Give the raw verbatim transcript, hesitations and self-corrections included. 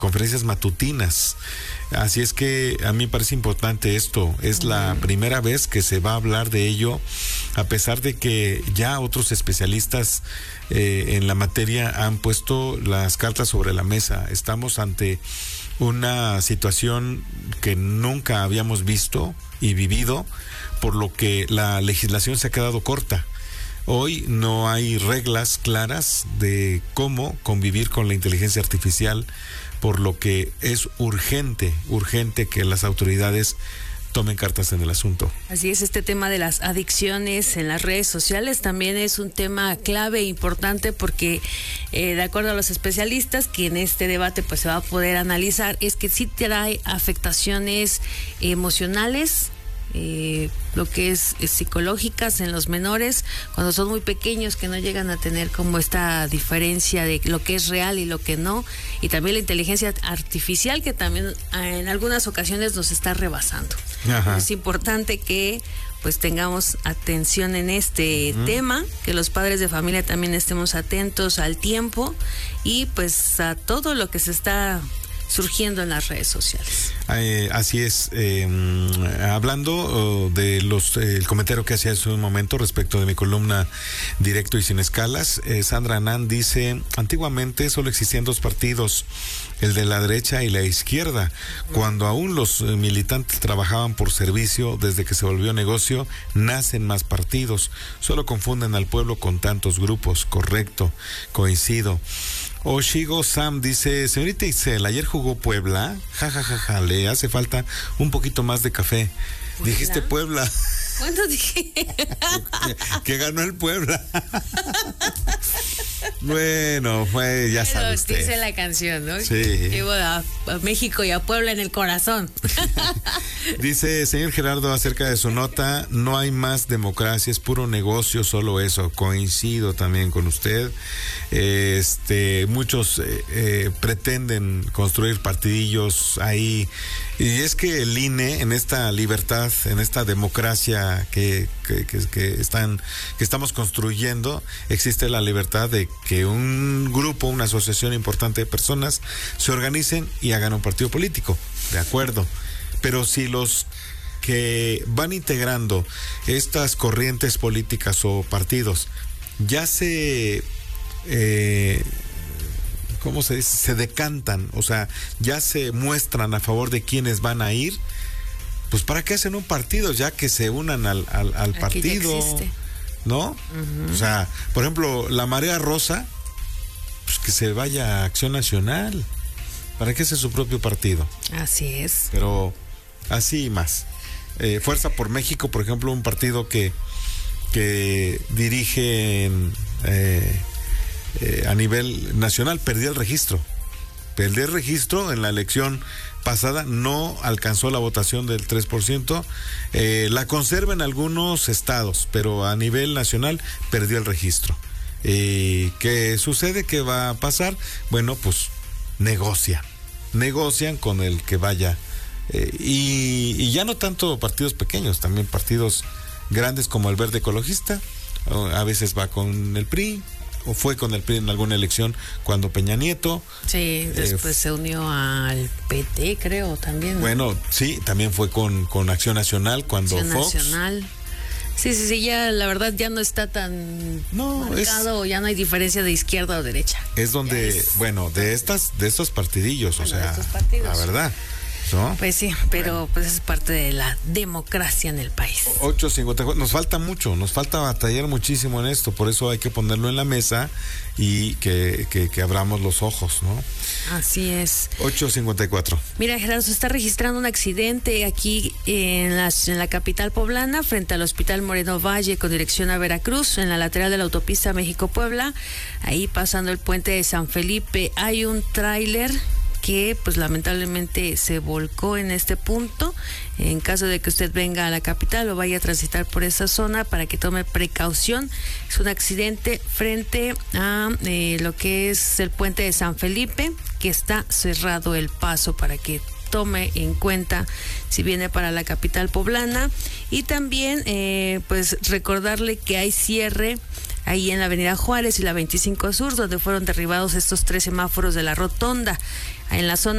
conferencias matutinas. Así es que a mí me parece importante esto. Es la primera vez que se va a hablar de ello, a pesar de que ya otros especialistas eh, en la materia han puesto las cartas sobre la mesa. Estamos ante una situación que nunca habíamos visto y vivido, por lo que la legislación se ha quedado corta. Hoy no hay reglas claras de cómo convivir con la inteligencia artificial, por lo que es urgente, urgente que las autoridades tomen cartas en el asunto. Así es, este tema de las adicciones en las redes sociales también es un tema clave e importante porque eh, de acuerdo a los especialistas que en este debate pues se va a poder analizar, es que sí trae afectaciones emocionales, Eh, lo que es, es psicológicas en los menores cuando son muy pequeños, que no llegan a tener como esta diferencia de lo que es real y lo que no, y también la inteligencia artificial que también en algunas ocasiones nos está rebasando. Ajá. Es importante que pues tengamos atención en este uh-huh. tema, que los padres de familia también estemos atentos al tiempo y pues a todo lo que se está surgiendo en las redes sociales. Eh, así es. Eh, hablando oh, de los eh, el comentario que hacía hace un momento respecto de mi columna Directo y Sin Escalas, eh, Sandra Anand dice: antiguamente solo existían dos partidos, el de la derecha y la izquierda. Cuando aún los eh, militantes trabajaban por servicio, desde que se volvió negocio, nacen más partidos. Solo confunden al pueblo con tantos grupos. Correcto, coincido. Oshigo Sam dice: señorita Isel, ayer jugó Puebla, jajajaja, ja, ja, ja, le hace falta un poquito más de café. ¿Puebla? Dijiste Puebla. ¿Cuándo dije? que, que ganó el Puebla. Bueno, pues ya sabe usted. Dice la canción, ¿no? Sí. Llevo a, a México y a Puebla en el corazón. Dice señor Gerardo acerca de su nota: no hay más democracia, es puro negocio, solo eso. Coincido también con usted. Este, muchos eh, eh, pretenden construir partidillos ahí, y es que el I N E, en esta libertad, en esta democracia que, que, que, que están, que estamos construyendo, existe la libertad de que un grupo, una asociación importante de personas se organicen y hagan un partido político, de acuerdo. Pero si los que van integrando estas corrientes políticas o partidos ya se eh, ¿cómo se dice? Se decantan, o sea, ya se muestran a favor de quienes van a ir, pues ¿para qué hacen un partido? Ya que se unan al, al, al partido, ¿no? Uh-huh. O sea, por ejemplo, la Marea Rosa, pues que se vaya a Acción Nacional. ¿Para qué hace su propio partido? Así es. Pero así y más. Eh, Fuerza por México, por ejemplo, un partido que, que dirige en, eh, eh, a nivel nacional, perdió el registro. Perdió el registro en la elección pasada, no alcanzó la votación del tres por ciento. Eh, la conserva en algunos estados, pero a nivel nacional perdió el registro. Eh, ¿Qué sucede? ¿Qué va a pasar? Bueno, pues negocian. Negocian con el que vaya. Eh, y, y ya no tanto partidos pequeños, también partidos grandes como el Verde Ecologista. A veces va con el P R I, o fue con el P R I en alguna elección cuando Peña Nieto. Sí, después eh, se unió al P T, creo, también. Bueno, sí, también fue con, con Acción Nacional cuando Acción Fox. Nacional. Sí, sí, sí, ya la verdad ya no está tan no, marcado, es, ya no hay diferencia de izquierda o derecha. Es donde, es, bueno, de estas, de estos partidillos, bueno, o sea, de estos partidos. La verdad. ¿No? Pues sí, pero bueno, pues es parte de la democracia en el país. ocho cincuenta y cuatro, nos falta mucho, nos falta batallar muchísimo en esto, por eso hay que ponerlo en la mesa y que, que, que abramos los ojos, ¿no? Así es. ocho cincuenta y cuatro. Mira, Gerardo, se está registrando un accidente aquí en la, en la capital poblana, frente al Hospital Moreno Valle, con dirección a Veracruz, en la lateral de la autopista México-Puebla, ahí pasando el puente de San Felipe. Hay un tráiler que pues lamentablemente se volcó en este punto. En caso de que usted venga a la capital o vaya a transitar por esa zona, para que tome precaución. Es un accidente frente a eh, lo que es el puente de San Felipe, que está cerrado el paso, para que tome en cuenta si viene para la capital poblana. Y también eh, pues recordarle que hay cierre ahí en la avenida Juárez y la veinticinco Sur, donde fueron derribados estos tres semáforos de la rotonda en la zona